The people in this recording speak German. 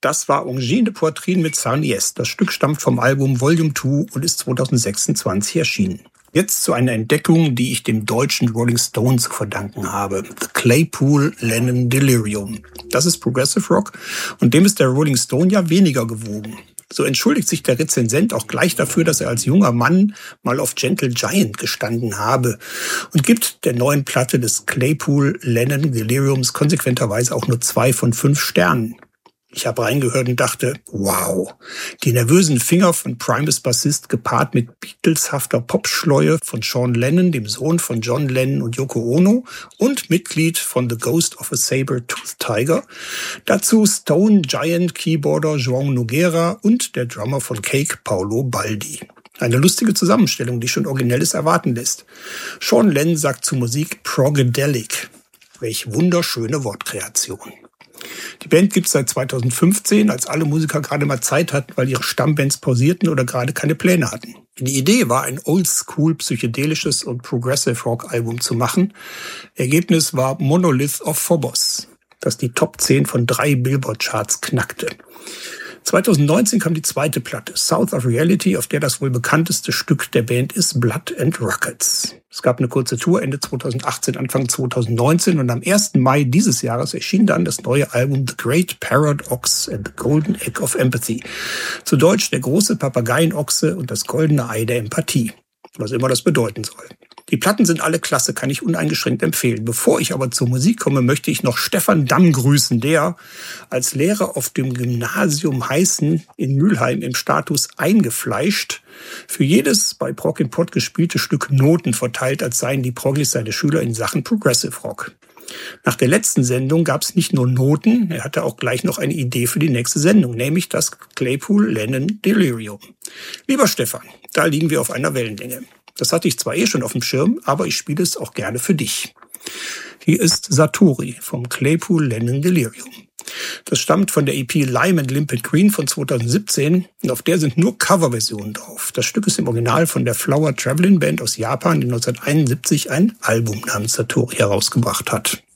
Das war Ongine de Poitrine mit Sarnies. Das Stück stammt vom Album Volume 2 und ist 2026 erschienen. Jetzt zu einer Entdeckung, die ich dem deutschen Rolling Stone zu verdanken habe. The Claypool Lennon Delirium. Das ist Progressive Rock und dem ist der Rolling Stone ja weniger gewogen. So entschuldigt sich der Rezensent auch gleich dafür, dass er als junger Mann mal auf Gentle Giant gestanden habe und gibt der neuen Platte des Claypool Lennon Deliriums konsequenterweise auch nur 2 von 5 Sternen. Ich habe reingehört und dachte, wow, die nervösen Finger von Primus Bassist gepaart mit Beatleshafter Popschleue von Sean Lennon, dem Sohn von John Lennon und Yoko Ono und Mitglied von The Ghost of a Saber-Toothed Tiger. Dazu Stone Giant Keyboarder João Nogueira und der Drummer von Cake, Paolo Baldi. Eine lustige Zusammenstellung, die schon Originelles erwarten lässt. Sean Lennon sagt zur Musik Progadelic. Welch wunderschöne Wortkreation. Die Band gibt es seit 2015, als alle Musiker gerade mal Zeit hatten, weil ihre Stammbands pausierten oder gerade keine Pläne hatten. Die Idee war, ein oldschool psychedelisches und Progressive Rock Album zu machen. Ergebnis war Monolith of Phobos, das die Top 10 von 3 Billboard-Charts knackte. 2019 kam die zweite Platte, South of Reality, auf der das wohl bekannteste Stück der Band ist, Blood and Rockets. Es gab eine kurze Tour Ende 2018, Anfang 2019 und am 1. Mai dieses Jahres erschien dann das neue Album The Great Paradox and the Golden Egg of Empathy. Zu Deutsch der große Papageienochse und das goldene Ei der Empathie. Was immer das bedeuten soll. Die Platten sind alle klasse, kann ich uneingeschränkt empfehlen. Bevor ich aber zur Musik komme, möchte ich noch Stefan Damm grüßen, der als Lehrer auf dem Gymnasium Heißen in Mülheim im Status eingefleischt für jedes bei Prog im Pod gespielte Stück Noten verteilt, als seien die Proggies seine Schüler in Sachen Progressive Rock. Nach der letzten Sendung gab es nicht nur Noten, er hatte auch gleich noch eine Idee für die nächste Sendung, nämlich das Claypool Lennon Delirium. Lieber Stefan, da liegen wir auf einer Wellenlänge. Das hatte ich zwar schon auf dem Schirm, aber ich spiele es auch gerne für dich. Hier ist Satori vom Claypool Lennon Delirium. Das stammt von der EP Lime and Limpid Green von 2017 und auf der sind nur Coverversionen drauf. Das Stück ist im Original von der Flower Traveling Band aus Japan, die 1971 ein Album namens Satori herausgebracht hat.